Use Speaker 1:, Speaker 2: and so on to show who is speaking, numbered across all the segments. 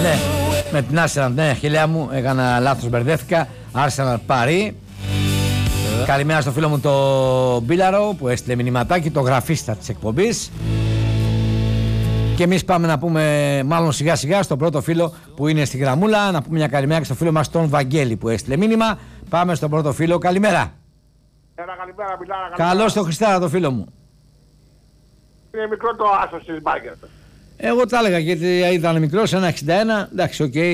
Speaker 1: Ναι, με την Arsenal, ναι, χιλιά μου, έκανα λάθος, μπερδεύτηκα. Arsenal Paris. Καλημέρα στο φίλο μου το Μπίλαρο που έστειλε μηνυματάκι, το γραφίστα της εκπομπής. Και εμείς πάμε να πούμε, μάλλον σιγά σιγά, στον πρώτο φίλο που είναι στη γραμμούλα, να πούμε μια καλημέρα και στο φίλο μας τον Βαγγέλη που έστειλε μήνυμα. Πάμε στον πρώτο φίλο, καλημέρα.
Speaker 2: Καλημέρα, Μιλάρα.
Speaker 1: Καλώς το Χριστάρα το φίλο μου.
Speaker 2: Είναι μικρό το άσο στις μπάγκες.
Speaker 1: Εγώ τα έλεγα γιατί ήταν μικρός, 1,61, εντάξει, οκ.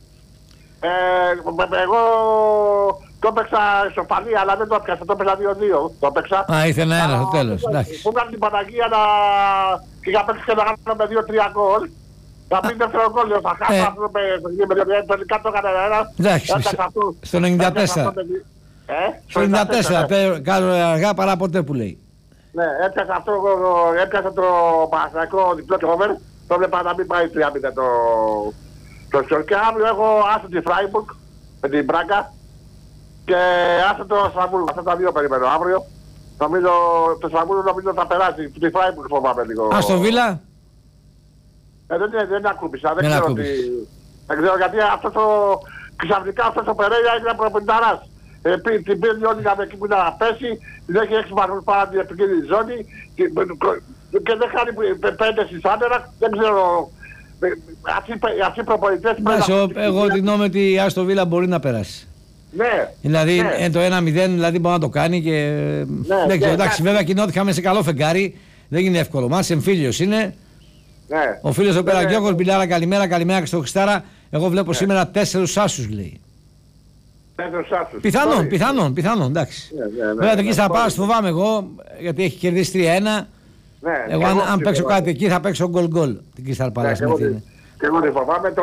Speaker 2: Εγώ το έπαιξα ισοφανή, αλλά δεν το έπαιξα, το έπαιξα 2-2. Το έπαιξα.
Speaker 1: Α, ήθελε ένα στο τέλος, εντάξει.
Speaker 2: Μου έκανε την Παναγία να... και για παίξει και να κάνω με 2-3 γκολ. Θα πει δεύτερο γκολ, θα χάσω αυτό τελικά το έκανε ένα.
Speaker 1: Εντάξει, στο 94. Στο 94, κάνω αργά παρά ποτέ που λέει.
Speaker 2: Ναι, έπιασα το Παναθηναϊκό διπλό και over. Το βλέπα να μην πάει 3-0 το σκορ. Και αύριο έχω άσο τη Φράιμπουργκ με την Μπράγκα και άσο το Στρασβούργο. Αυτά τα δύο περιμένω αύριο. Νομίζω το Στρασβούργο νομίζω θα περάσει. Τη Φράιμπουργκ φοβάμαι λίγο.
Speaker 1: Αστον Βίλα.
Speaker 2: Δεν ακούμπησα. Δεν ξέρω γιατί αυτό το ξαφνικά αυτό το Περέια έγινε προπονηταράς. Την πήρε όλη εκεί που ήταν να πέσει, την έχει 6 βαθμούς πάρα την επικίνδυνη ζώνη και δεν χάνει 5 στις άντερα, δεν ξέρω. Αυτοί οι προπονητές
Speaker 1: πρέπει να... Εγώ την νόμη ότι η Άστον Βίλα μπορεί να περάσει.
Speaker 2: Ναι.
Speaker 1: Δηλαδή το 1-0 δηλαδή μπορεί να το κάνει και δεν ξέρω. Εντάξει, βέβαια κοινώθηκαμε σε καλό φεγγάρι, δεν είναι εύκολο μας, εμφύλιος είναι. Ο φίλος ο Περαγκιόκος, Μπιλάρα, καλημέρα και στο Χριστάρα. Εγώ βλέπω σήμερα 4 άσους λέει. Πιθανόν, εντάξει. Βέβαια το Κίσταρα Πάλας φοβάμαι εγώ, γιατί έχει κερδίσει 3-1. Εγώ αν παίξω κάτι εκεί θα παίξω γκολ την Κίσταρα Πάλας.
Speaker 2: Και εγώ δεν φοβάμαι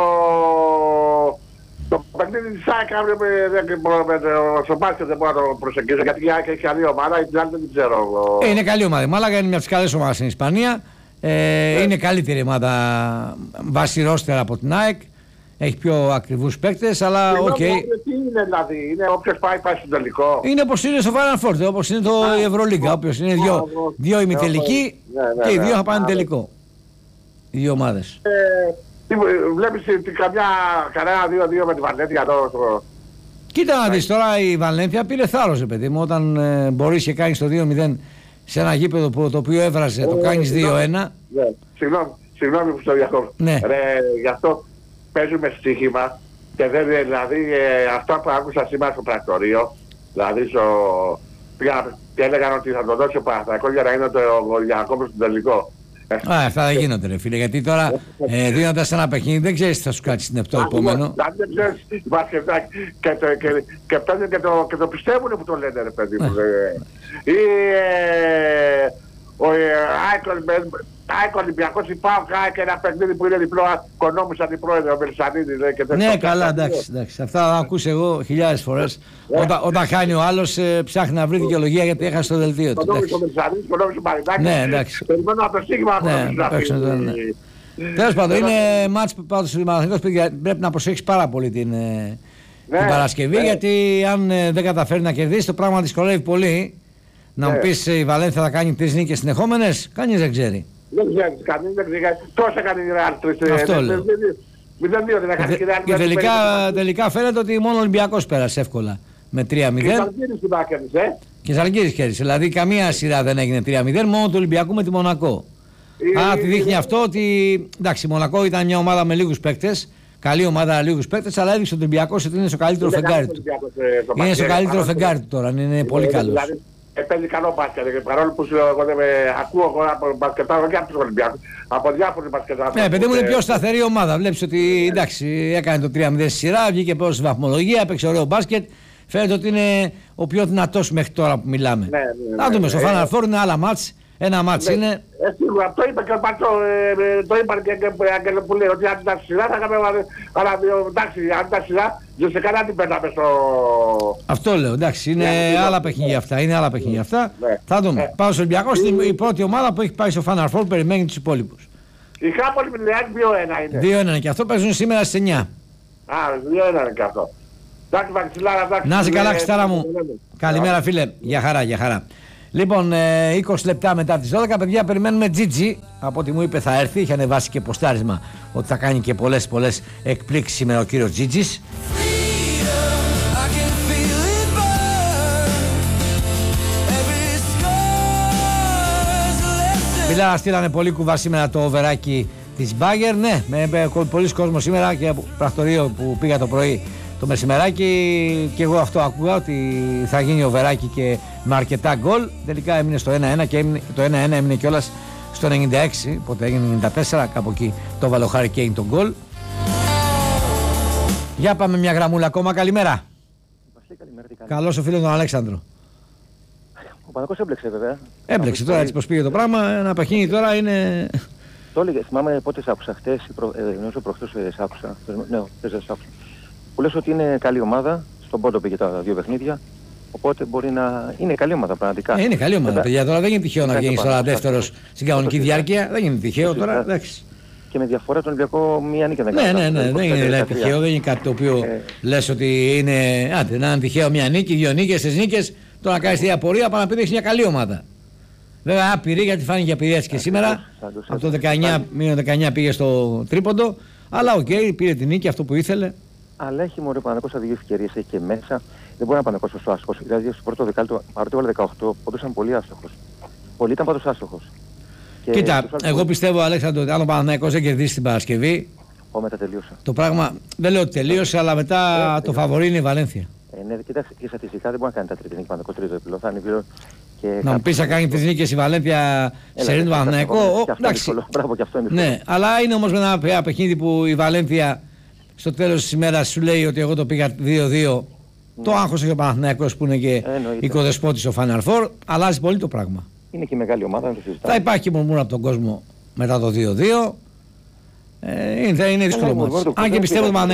Speaker 2: το παιχνίδι της ΑΕΚ αύριο στο μπάσκετ δεν μπορώ να το προσεγγίσω, γιατί η ΑΕΚ έχει καλή ομάδα, την άλλη δεν ξέρω.
Speaker 1: Είναι καλή ομάδα, η Μάλαγα είναι μια από τις καλές ομάδες στην Ισπανία. Είναι καλύτερη ομάδα βάσει ρόστερα από την ΑΕΚ. Έχει πιο ακριβούς παίκτες, αλλά οκ.
Speaker 2: Τι είναι δηλαδή, είναι όποιος πάει στο τελικό.
Speaker 1: Είναι όπως είναι στο Final Four, όπως είναι το Ευρωλίγκα. Όποιος είναι δύο ημιτελικοί και οι δύο θα πάνε τελικό. Οι δύο ομάδες.
Speaker 2: Βλέπεις κανένα 2-2 με τη Βαλένθια εδώ.
Speaker 1: Κοίτα να δεις τώρα, η Βαλένθια πήρε θάρρος, παιδί μου, όταν μπορείς και κάνεις το 2-0 σε ένα γήπεδο το οποίο έβραζε, το κάνεις 2-1.
Speaker 2: Συγγνώμη που στο διακόψω. Γι' αυτό παίζουμε στοίχημα και δεν δηλαδή αυτά που άκουσα σήμερα στο πρακτορείο, δηλαδή και έλεγαν ότι θα το δώσει ο Παναθηναϊκός για να είναι το Ολυμπιακό στο τελικό.
Speaker 1: Αυτά δεν γίνονται ρε φίλε, γιατί τώρα δίνοντας ένα παιχνίδι δεν ξέρεις τι θα σου κάτσει στην το επόμενο.
Speaker 2: Δεν ξέρεις και το πιστεύουν που το λένε ρε παιδί μου. Ο ΑΕΚ Ολυμπιακός υπάρχει και ένα παιχνίδι που είναι διπλό, κονόμους αντιπρόεδρο, ο Μελισσανίδης.
Speaker 1: Ναι, καλά, εντάξει. Αυτά θα ακούσει εγώ χιλιάδες φορές. Όταν χάνει ο άλλος ψάχνει να βρει δικαιολογία γιατί έχασε το δελτίο του.
Speaker 2: Κονόμους ο Μελισσανίδης, κονόμους ο Μαρινάκης.
Speaker 1: Ναι, εντάξει.
Speaker 2: Περιμένω από το στίγμα να
Speaker 1: τέλος πάντων, είναι μάτς που πάντως ο Παναθηναϊκός πρέπει να προσέξει πάρα πολύ την Παρασκευή, γιατί αν δεν καταφέρει να κερδίσει το πράγμα δυσκολεύει πολύ. Να μου πεις η Βαλένθια θα κάνει 3 νίκες συνεχόμενες, κανείς δεν ξέρει.
Speaker 2: Δεν ξέρεις, κανείς δεν ξέρει. Τόσα κάνει η Ρεάλ.
Speaker 1: Αυτό λέω.
Speaker 2: 0-2 δεν θα κάνει η Ρεάλ.
Speaker 1: Και τελικά φαίνεται ότι μόνο ο Ολυμπιακός πέρασε εύκολα με 3-0.
Speaker 2: Και Ζαλγκίρις που τα κέρδισε.
Speaker 1: Και Ζαλγκίρις κέρδισε. Δηλαδή καμία σειρά δεν έγινε 3-0, μόνο του Ολυμπιακού με τη Μονακό. Άρα τι δείχνει αυτό ότι εντάξει, η Μονακό ήταν μια ομάδα με λίγους παίκτες. Καλή ομάδα, λίγους παίκτες, αλλά έδειξε ο Ολυμπιακός ότι είναι στο καλύτερο φεγγάρι του. Είναι στο καλύτερο φεγγάρι του τώρα, είναι πολύ καλός.
Speaker 2: Παίζει καλό μπάσκετ, παρόλο που εγώ δεν ακούω από μπασκετάρο και από τους Ολυμπιακούς, από διάφορους μπασκετάρους.
Speaker 1: Ναι, παιδί μου είναι πιο σταθερή ομάδα. Βλέπεις ότι εντάξει, έκανε το 3-0 στη σειρά, βγήκε πρώτος στη βαθμολογία, έπαιξε ωραίο μπάσκετ. Φαίνεται ότι είναι ο πιο δυνατός μέχρι τώρα που μιλάμε. Να δούμε, στο Final Four είναι άλλα μάτς. Ένα μάτς είναι.
Speaker 2: Σίγουρα, το είπε και ο Πατσό, το είπαν και που λέει ότι αν ήταν σειρά θα κάνουμε, αλλά εντάξει, αν ήταν σειρά, δεν σε κανένα την πέταμε στο...
Speaker 1: Αυτό λέω, εντάξει, είναι άλλα παιχνίδια αυτά, Θα δούμε. Πάω στο Ολυμπιακό, η πρώτη ομάδα που έχει πάει στο Final Four περιμένει τους υπόλοιπους.
Speaker 2: Η Χάπολη με την ΑΕΚ 2-1 είναι.
Speaker 1: 2-1 είναι και αυτό, παίζουν σήμερα στις 9.
Speaker 2: 2-1 είναι και αυτό. Εντάξει, Βαξιλάρα, εντάξει.
Speaker 1: Να είσαι καλά, Χριστάρα μου. Καλημέρα φίλε, για χαρά. Λοιπόν, 20 λεπτά μετά τις 12, παιδιά, περιμένουμε Τζίτζι. Από ό,τι μου είπε θα έρθει, είχε ανεβάσει και ποστάρισμα ότι θα κάνει και πολλές εκπλήξεις σήμερα ο κύριος Τζίτζης. Μιλάρα στείλανε πολύ κουβά σήμερα το οβεράκι της Μπάγκερ. Ναι, με πολλοί κόσμο σήμερα και από πρακτορείο που πήγα το πρωί το μεσημεράκι και εγώ αυτό ακούγα ότι θα γίνει οβεράκι και με αρκετά γκολ. Τελικά έμεινε στο 1-1 και το 1-1 έμεινε κιόλας στο 96, οπότε έγινε 94, κάπου εκεί το βάλε ο Χάρι Κέιν τον γκολ. Για πάμε μια γραμμούλα ακόμα, καλημέρα. Καλώς ο φίλος τον Αλέξανδρο.
Speaker 3: Ο Παναθηναϊκός έμπλεξε βέβαια.
Speaker 1: Έμπλεξε τώρα έτσι πως πήγε το πράγμα, ένα παιχνίδι τώρα είναι...
Speaker 3: Το έλεγε, θυμάμαι πότε σ' άκουσα, χτες ή νομίζω προχτές σ' άκουσα. Ναι, χτες σ' άκουσα. Που λες ότι είναι καλή ομάδα, στον πόντο πήγε τα 2 παιχνίδια, οπότε μπορεί να... Είναι καλή ομάδα πραγματικά.
Speaker 1: Είναι καλή ομάδα, παιδιά, τώρα δεν είναι τυχαίο να βγαίνει τώρα δεύτερος στην κανονική διάρκεια, δεν είναι τυχαίο τώρα, εντάξει.
Speaker 3: Και με διαφορά τον Ολυμπιακό μία νίκη δεν κάνει.
Speaker 1: Ναι, δεν είναι δηλαδή τυχαίο, δεν είναι κάτι το οποίο λες ότι είναι... Άντε, να είναι τυχαίο μια νίκη, 2 νίκες, 3 νίκες, τώρα να κάνεις τη απορία, πάνω να πει έχεις μια καλή ομάδα. Βέβαια άπειρη, γιατί φάνηκε άπειρη έτσι και σήμερα. Από το 19 πήγε στο τρίποντο. Αλλά οκ, πήρε την νίκη, αυτό που ήθελε.
Speaker 3: Αλλά έχει μωρέ Παναθηναϊκός 2 ευκαιρίες, έχει και μέσα. Δεν μπορεί να Παναθηναϊκός τόσο άστοχος. Δηλαδή στο πρώτο δεκάλεπτο, παρότι έβαλε 18, πόντουσαν πολύ άστοχος. Πολλοί ήταν πάντως άστοχος.
Speaker 1: Κοίτα, εγώ πιστεύω, Αλέξανδρο, ότι αν ο Παναθηναϊκός δεν κερδίσει την Παρασκευή.
Speaker 3: Μετά τελείωσε.
Speaker 1: Το πράγμα δεν λέω ότι τελείωσε, αλλά μετά το φαβορί είναι η Βαλένθια.
Speaker 3: Ναι, κοιτάξτε, και στατιστικά δεν μπορεί να κάνει τα τρίτη νίκη Παναθηναϊκός τρίτο επιλογή. Θα είναι
Speaker 1: να μου πεις να κάνει τις νίκες η Βαλένθια σε ρίνο Παναθηναϊκό. Εντάξει. Ναι, αλλά είναι όμως με ένα παιχνίδι που η Βαλένθια στο τέλος της ημέρας σου λέει ότι εγώ το πήγα 2-2. Το άγχος έχει ο Παναθηναϊκός που είναι και οικοδεσπότης ο Final Four. Αλλάζει πολύ το πράγμα.
Speaker 3: Είναι και μεγάλη ομάδα,
Speaker 1: θα υπάρχει και μουρμούρα από τον κόσμο μετά το 2-2. Είναι δύσκολο μάτς. Αν και πιστεύω ότι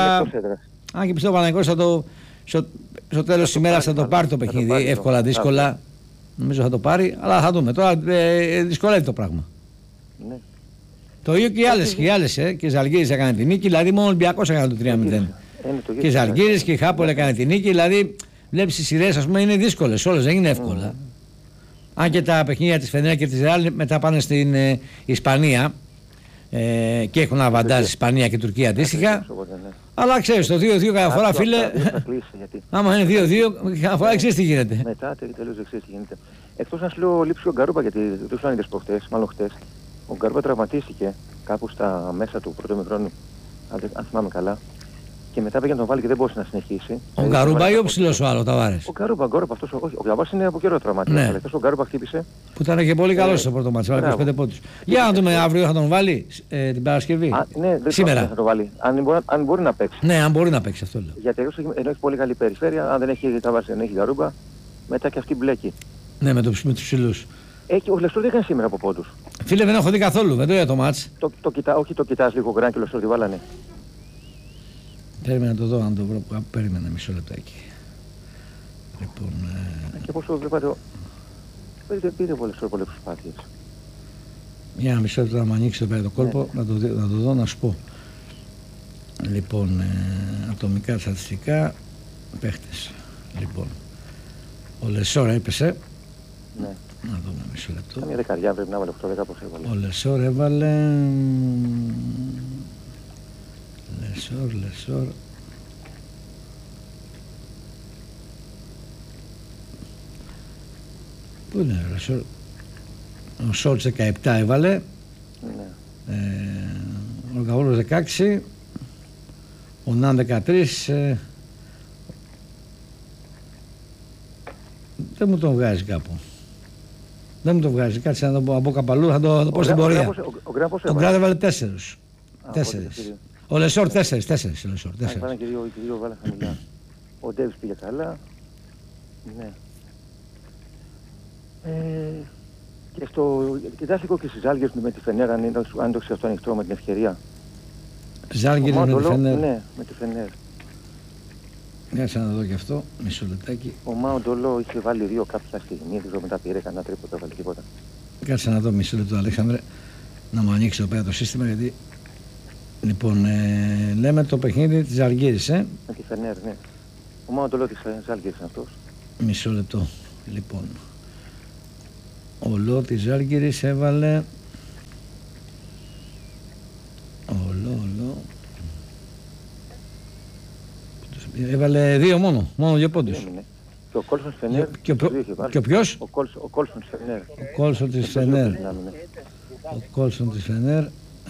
Speaker 1: ο Παναθηναϊκός θα το στο τέλος της ημέρας θα το πάρει το παιχνίδι, εύκολα, δύσκολα. Νομίζω θα το πάρει, αλλά θα δούμε. Τώρα δυσκολεύει το πράγμα.
Speaker 3: Ναι.
Speaker 1: Το ίδιο και οι άλλες. Και οι Ζαλγκίρις έκανε την νίκη, δηλαδή μόνο ο Ολυμπιακός έκανε το 3-0. Και οι Ζαλγκίρις και η Χάπολ έκανε την νίκη, δηλαδή βλέπεις οι σειρές, ας πούμε, είναι δύσκολες, όλες δεν είναι εύκολα. Αν και τα παιχνίδια της Φενέρ και της Ρεάλ μετά πάνε στην Ισπανία και έχουν αβαντάζ Ισπανία και Τουρκία αντίστοιχα. Αλλά ξέρεις, το 2-2 cada φορά, φίλε. Άμα είναι 2-2, cada φορά ξέρεις τι γίνεται.
Speaker 3: Μετά τελείως δεν ξέρεις τι γίνεται. Εκτός να σου λέω λείψει ο Γκαρούπα, γιατί δεν σου άνοιξε προχτές, μάλλον χτες. Ο Γκαρούπα τραυματίστηκε κάπου στα μέσα του πρώτου ημιχρόνου, αν θυμάμαι καλά. Και μετά πήγε να τον βάλει και δεν μπορούσε να συνεχίσει.
Speaker 1: Ο Γκαρούμπα ή ο ψηλός ο άλλο, Ταβάρες?
Speaker 3: Ο Γκαρούμπα, αυτός, όχι, ο Ταβάρες είναι από καιρό τραυματίας. Ναι. Ο Γκαρούμπα χτύπησε.
Speaker 1: Που ήταν και πολύ καλός στο πρώτο μάτι, βάλε 25 πόντους. Για να δούμε αύριο θα τον βάλει την Παρασκευή.
Speaker 3: Ναι, δεν σήμερα θα τον βάλει. Αν μπορεί να παίξει.
Speaker 1: Ναι, αν μπορεί να παίξει, αυτό λέω.
Speaker 3: Γιατί ενώ έχει πολύ καλή περιφέρεια, αν δεν έχει Ταβάρες, δεν έχει Γκαρούμπα, μετά και αυτή μπλέκει.
Speaker 1: Ναι, με τους ψηλούς.
Speaker 3: Ο Λεστόρ δεν έκανε σήμερα από πόντους.
Speaker 1: Φίλε, δεν έχω δει καθόλου, δεν το είδα το μάτς.
Speaker 3: Όχι, το κοιτάς λίγο γκραν και ο Λεστόρ τη βάλανε.
Speaker 1: Περίμενα να το δω, αν το βρω. Περίμενα μισό λεπτάκι. Λοιπόν.
Speaker 3: Και πώς το βλέπατε. Πήρε πολλές προσπάθειες.
Speaker 1: Για ένα μισό λεπτό να μου ανοίξει το κόλπο, να το δω, να σου πω. Λοιπόν, ατομικά στατιστικά, παίχτες. Λοιπόν, ο Λεσόρ έπεσε.
Speaker 3: Ναι.
Speaker 1: Να δούμε μισό λεπτό.
Speaker 3: Καμία δεκαριά πρέπει να βάλε 8-10 πώς έβαλε.
Speaker 1: Ο Λεσόρ έβαλε... Λεσόρ. Πού είναι ο Λεσόρ? Ο Σόλτς 17 έβαλε. Ναι. Ο Καβόλος 16. Ο Ναν 13. Δεν μου τον βγάζει κάπου. Δεν μου το βγάζει. Κάτσε να το πω από καπαλού, θα το πω στην πορεία. Ο Γκράδ έβαλε 4. Ο Λεσόρ 4.
Speaker 3: Πάνε και δύο βάλε χαμηλά. Ο Ντέβις πήγε καλά. Ναι. Και κοιτάς λίγο και στις Ζάλγκες με τη Φενέρ, αν το ξέρεις αυτό ανοιχτό με την ευκαιρία.
Speaker 1: Ζάλγκες με τη Φενέρ.
Speaker 3: Ναι, με τη Φενέρ.
Speaker 1: Κάτσε να δω και αυτό, μισό λεπτάκι.
Speaker 3: Ο Μάο Ντολό είχε βάλει 2 κάποια στιγμή, δεν ξέρω μετά πήρε κανένα τρίποντο, έβαλε τίποτα.
Speaker 1: Κάτσε να δω μισό λεπτό, Αλέξανδρε, να μου ανοίξει εδώ πέρα το σύστημα, γιατί... Λοιπόν, λέμε το παιχνίδι της Ζαλγκίρης,
Speaker 3: Με τη Φενέρ, ναι. Ο Μάο Ντολό της Ζάλγκης είναι αυτός.
Speaker 1: Μισό λεπτό, λοιπόν. Ο Λό της Ζάλγκιρης έβαλε. Ο Λό. Έβαλε 2 μόνο 2 πόντους.
Speaker 3: Και ο Κόλσον Φενέρ.
Speaker 1: Και ο ποιος?
Speaker 3: Ο Κόλσον Φενέρ.
Speaker 1: Ο Κόλσον της Φενέρ. Ο Κόλσον της Φενέρ.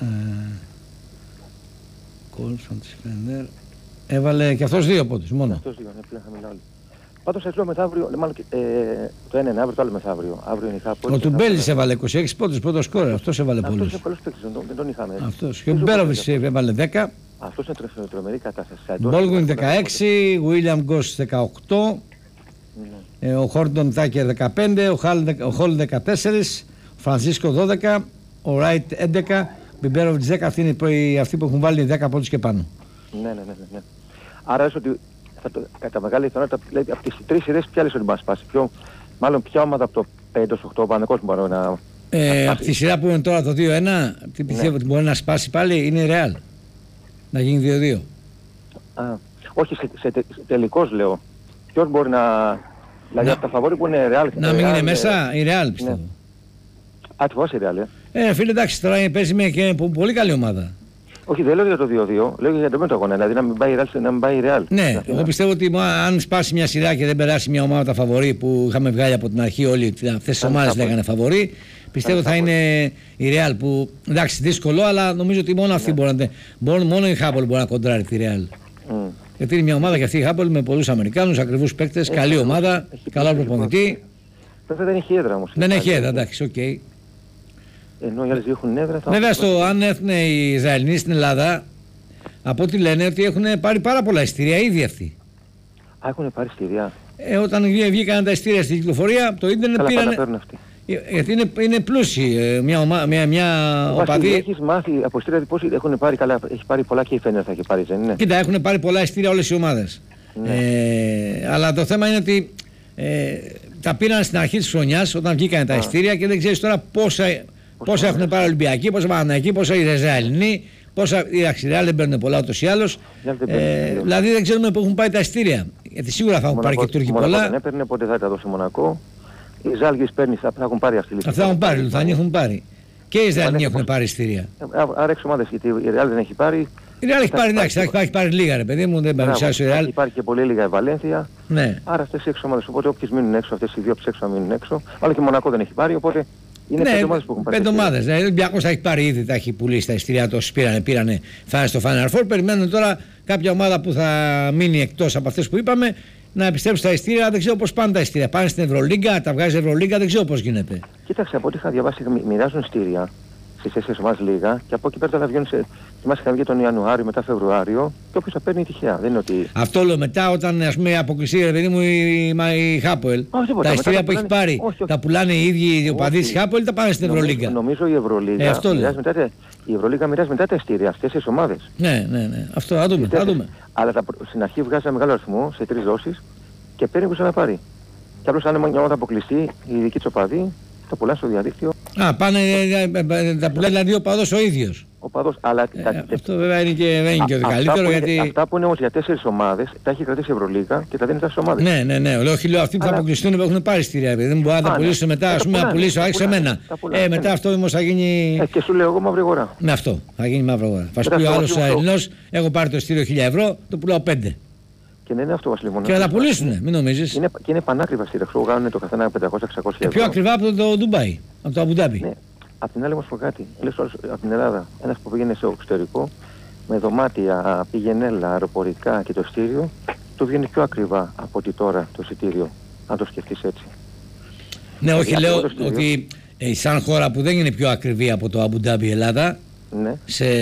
Speaker 1: Κόλσον της Φενέρ. Έβαλε και αυτός 2 πόντους μόνο.
Speaker 3: Αυτός 2, ναι, πλέον χαμηλά όλοι. Πάντως σας λέω μεθαύριο, μάλλον το ένα είναι αύριο, το άλλο μεθαύριο. Αύριο είναι η Χάπολη.
Speaker 1: Ο Τουμπέλης έβαλε 26 πόντους, πρώτο σκόρερ. Αυτός έβαλε πολλούς.
Speaker 3: Αυτός είναι πολλούς παίκτες, δεν τον είχαμε.
Speaker 1: Αυτός. Και ο Μπέροβιτς έβαλε 10.
Speaker 3: Αυτός είναι τρομερή κατάσταση.
Speaker 1: Μπόλγουιν 16, Βίλιαμ Γκος 18, ο Χόρντον Τάκερ 15, ο Χόλ 14, ο Φρανσίσκο 12, ο Ράιτ 11, Μπιμπέροβιτς 10. Αυτοί είναι αυτοί που έχουν βάλει 10 πόντους και πάνω.
Speaker 3: Ναι. Άρα λες ότι κατά μεγάλη πιθανότητα από τις 3 σειρές ποια λες ότι μας σπάσει? Μάλλον ποια ομάδα από το 5-8 Παναθηναϊκός μπορεί να...
Speaker 1: Από τη σειρά που είναι τώρα το 2-1, τι πιστεύω ότι μπορεί να σπάσει πάλι είναι η Real. Να γίνει 2-2.
Speaker 3: Όχι, σε τελικός λέω. Ποιος μπορεί να... Δηλαδή από τα φαβόρι που είναι Real...
Speaker 1: Να μην είναι μέσα, η Real πιστεύω.
Speaker 3: Α, τη φοβάσαι η Real,
Speaker 1: φίλε, εντάξει, τώρα παίζει με και πολύ καλή ομάδα.
Speaker 3: Όχι, δεν λέω για το 2-2, λέω για το μέτρο αγώνα, δηλαδή να μην πάει η Real.
Speaker 1: Ναι, εγώ πιστεύω ότι αν σπάσει μια σειρά και δεν περάσει μια ομάδα τα φαβορί που είχαμε βγάλει από την αρχή όλοι, αυτές τις ομάδες λέγανε φαβορί, πιστεύω θα είναι η Real που, εντάξει, δύσκολο, αλλά νομίζω ότι μόνο αυτοί μόνο η Χάπολ μπορεί να κοντράρει τη Real. Γιατί είναι μια ομάδα και αυτή η Χάπολ με πολλούς Αμερικάνους, ακριβούς παίκτες, καλή ομάδα, καλό προπονητή.
Speaker 3: Βέβαια δεν έχει έδρα όμως.
Speaker 1: Δεν έχει έδρα, εντάξει, οκ.
Speaker 3: Ενώ οι άλλες έχουν έδρα.
Speaker 1: Βέβαια, αν έρθουν οι Ισραηλοί στην Ελλάδα, από ό,τι λένε ότι έχουν πάρει πάρα πολλά εισιτήρια ήδη αυτοί.
Speaker 3: Α, έχουν πάρει εισιτήρια.
Speaker 1: Όταν βγήκαν τα εισιτήρια στην κυκλοφορία, το ίντερνετ πήραν. Γιατί είναι πλούσιοι. Μια οπαδή.
Speaker 3: Έχεις μάθει από εισιτήρια πώς έχουν πάρει καλά. Έχει πάρει πολλά και η Φένερ θα έχει πάρει, δεν είναι?
Speaker 1: Κοίτα, έχουν πάρει πολλά εισιτήρια όλες οι ομάδες. Αλλά το θέμα είναι ότι τα πήραν στην αρχή της χρονιάς όταν βγήκαν τα εισιτήρια και δεν ξέρεις τώρα πόσα έχουν πάρει Ολυμπιακοί, πόσα Παναθηναϊκοί, πόσα οι Ισραηλινοί, πόσα οι Αξιρεάλ δεν παίρνουν πολλά ούτως ή άλλως. Δηλαδή δεν ξέρουμε πού έχουν πάει τα εισιτήρια. Γιατί σίγουρα θα έχουν πάρει και οι Τούρκοι πολλά.
Speaker 3: Δεν έπαιρνε, πότε θα τα δώσει Μονακό. Οι Ζάλγκης παίρνει, θα έχουν πάρει αυτή.
Speaker 1: Αυτά έχουν πάρει, οι Λουθανοί έχουν πάρει. Και οι Ισραηλινοί έχουν πάρει εισιτήρια.
Speaker 3: Άρα 6 ομάδες, γιατί η Real δεν έχει πάρει.
Speaker 1: Η Real έχει πάρει, εντάξει, έχει πάρει λίγα ρε παιδί μου, δεν παρουσιάζει η Real.
Speaker 3: Υπάρχει και πολύ λίγα η Βαλένθια.
Speaker 1: Ναι.
Speaker 3: Άρα αυτές οι 6 ομάδες, οπότε όποιες μείνουν έξω, αυτές οι 2 από 6 θα μείνουν έξω. Αλλά και η Μονακό δεν έχει πάρει, οπότε. Είναι 5 ομάδες που έχουν πάρει.
Speaker 1: 5 ομάδες. Ο Ολυμπιακός θα έχει πάρει ήδη, τα έχει πουλήσει τα εισιτήρια, τόσοι πήρανε θα στο Final Four. Περιμένουν τώρα κάποια ομάδα που θα μείνει εκτός από αυτές που είπαμε να επιστρέψουν στα εισιτήρια. Δεν ξέρω πώς πάνε τα εισιτήρια. Πάνε στην Ευρωλίγκα, τα βγάζει η Ευρωλίγκα, δεν ξέρω πώς γίνεται.
Speaker 3: Κοίταξε, από ό,τι είχα διαβάσει, μοιράζουν εισιτήρια στις 4 ομάδες λίγα και από εκεί πέρα θα βγαίνουν σε. Θυμάσαι είχαν βγει τον Ιανουάριο, μετά Φεβρουάριο και όποιος θα παίρνει τυχαία. Δεν είναι ότι...
Speaker 1: Αυτό λέω μετά, όταν ας πούμε αποκλειστεί ρε παιδί μου η Χάπολ. Τα εισιτήρια που έχει πάρει τα πουλάνε οι ίδιοι οι οπαδοί της Χάπολ ή τα πάνε στην Ευρωλίγκα?
Speaker 3: Νομίζω η Ευρωλίγκα μοιράζει μετά τα εισιτήρια αυτές τις ομάδες.
Speaker 1: Ναι. Αυτό θα δούμε.
Speaker 3: Αλλά στην αρχή βγάζει ένα μεγάλο αριθμό σε 3 δόσεις και παίρνει που να πάρει. Και απλώς αν μια ομάδα αποκλειστεί, οι δικοί της οπαδοί τα πουλάνε στο διαδίκτυο.
Speaker 1: Τα πουλάει δηλαδή ο παδός ο ίδιος.
Speaker 3: Αλλά
Speaker 1: αυτό βέβαια είναι και το καλύτερο γιατί.
Speaker 3: Αυτά που είναι όμως για 4 ομάδες τα έχει κρατήσει η Ευρωλίγα και τα δίνει στις ομάδες.
Speaker 1: Ναι. Λέω αυτοί που θα αποκλειστούν έχουν πάρει εισιτήρια. Δεν μπορεί να τα πουλήσουν μετά, ας πούμε, να πουλήσω σε μένα. Μετά αυτό όμως θα γίνει.
Speaker 3: Και σου λέω εγώ μαύρη αγορά.
Speaker 1: Με αυτό θα γίνει μαύρη αγορά. Θα σου πει ο άλλος Ελληνός, έχω πάρει το εισιτήριο 1.000 ευρώ, το πουλάω 5.
Speaker 3: Και δεν είναι αυτό Βασίλη μόνο.
Speaker 1: Και να τα πουλήσουνε, μην νομίζεις.
Speaker 3: Και είναι πανάκριβα εισιτήρια. Κάνουν το καθένα 500-600 ευρώ.
Speaker 1: Πιο ακριβά από το Ντουμπάι, από το Αμπουντάμπι.
Speaker 3: Απ' την άλλη όμως πω κάτι, λες από την Ελλάδα, ένας που πήγαινε στο εξωτερικό, με δωμάτια, πηγενέλα, αεροπορικά και το εισιτήριο, του βγαίνει πιο ακριβά από ότι τώρα το εισιτήριο, αν το σκεφτείς έτσι.
Speaker 1: Ναι, όχι, λέω ότι σαν χώρα που δεν είναι πιο ακριβή από το Αμπουντάμπι η Ελλάδα,
Speaker 3: ναι.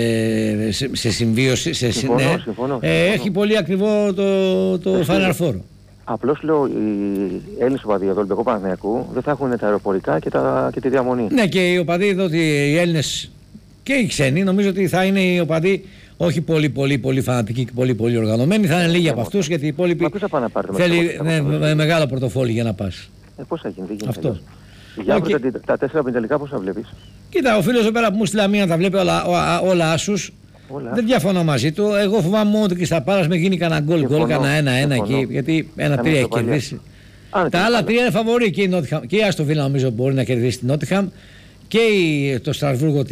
Speaker 1: σε συμβίωση,
Speaker 3: συμφωνώ.
Speaker 1: Έχει πολύ ακριβό το Final Four.
Speaker 3: Απλώς λέω οι Έλληνες οπαδοί εδώ, Ολυμπιακού Παναθηναϊκού, δεν θα έχουν τα αεροπορικά και τη διαμονή. Ναι,
Speaker 1: και οι οπαδοί εδώ, οι Έλληνες και οι ξένοι, νομίζω ότι θα είναι οι οπαδοί όχι πολύ φανατικοί και πολύ οργανωμένοι. Θα είναι λίγοι από αυτούς γιατί οι υπόλοιποι θέλει μεγάλο πορτοφόλι για να πας.
Speaker 3: Πώς θα γίνει, δεν γίνεται. Αυτό. Για αύριο τα 4 πεντελικά πώς θα βλέπεις?
Speaker 1: Κοίτα, ο φίλος εδώ πέρα που μου στείλα μία τα βλέπει όλα άσους. Δεν διαφωνώ μαζί του. Εγώ φοβάμαι μόνο ότι και στα Πάλας με γίνει κανένα γκολ, κανένα 1-1 εκεί. Γιατί 1-3 έχει κερδίσει. Τα άλλα τρία είναι φαβορί. Και η Αστον Βίλα νομίζω μπορεί να κερδίσει την Νότιχαμ και το Στρασβούργο